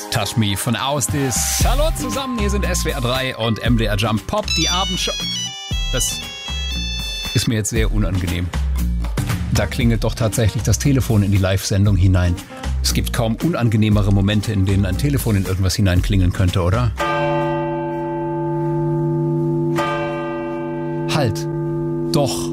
Touch Me von Ausdis. Hallo zusammen, hier sind SWR 3 und MDR Jump Pop, die Abendshow. Das ist mir jetzt sehr unangenehm. Da klingelt doch tatsächlich das Telefon in die Live-Sendung hinein. Es gibt kaum unangenehmere Momente, in denen ein Telefon in irgendwas hineinklingeln könnte, oder? Halt. Doch.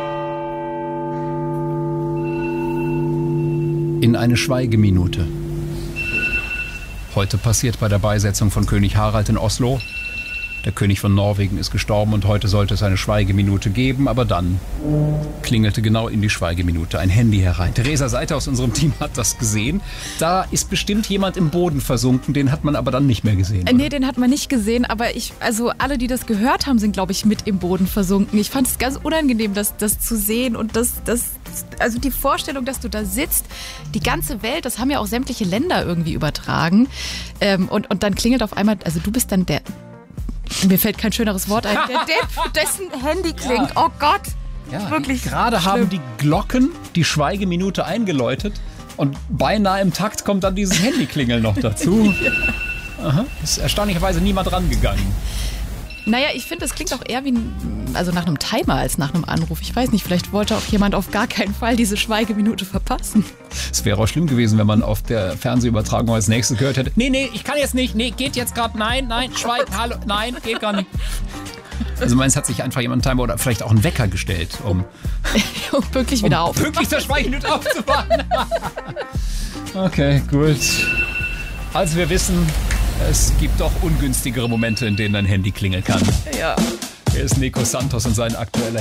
In eine Schweigeminute. Heute passiert bei der Beisetzung von König Harald in Oslo. Der König von Norwegen ist gestorben und heute sollte es eine Schweigeminute geben, aber dann klingelte genau in die Schweigeminute ein Handy herein. Theresa Seiter aus unserem Team hat das gesehen. Da ist bestimmt jemand im Boden versunken, den hat man aber dann nicht mehr gesehen. Nee, den hat man nicht gesehen, aber alle, die das gehört haben, sind, glaube ich, mit im Boden versunken. Ich fand es ganz unangenehm, das zu sehen und also die Vorstellung, dass du da sitzt, die ganze Welt, das haben ja auch sämtliche Länder irgendwie übertragen und dann klingelt auf einmal, also du bist dann der, mir fällt kein schöneres Wort ein, der Depp, dessen Handy klingt, ja. Oh Gott, ja, wirklich gerade haben die Glocken die Schweigeminute eingeläutet und beinahe im Takt kommt dann dieses Handyklingeln noch dazu. Ja. Aha. Ist erstaunlicherweise niemand rangegangen. Naja, ich finde, das klingt auch eher wie nach einem Timer als nach einem Anruf. Ich weiß nicht, vielleicht wollte auch jemand auf gar keinen Fall diese Schweigeminute verpassen. Es wäre auch schlimm gewesen, wenn man auf der Fernsehübertragung als nächstes gehört hätte. Nee, ich kann jetzt nicht. Nee, geht jetzt gerade. Nein, schweigen, hallo, nein, geht gar nicht. Also meins hat sich einfach jemand einen Timer oder vielleicht auch einen Wecker gestellt, um pünktlich wieder auf. Pünktlich der Schweigeminute aufzuwachen. Okay, gut. Also wir wissen, es gibt doch ungünstigere Momente, in denen dein Handy klingeln kann. Ja. Hier ist Nico Santos und sein aktueller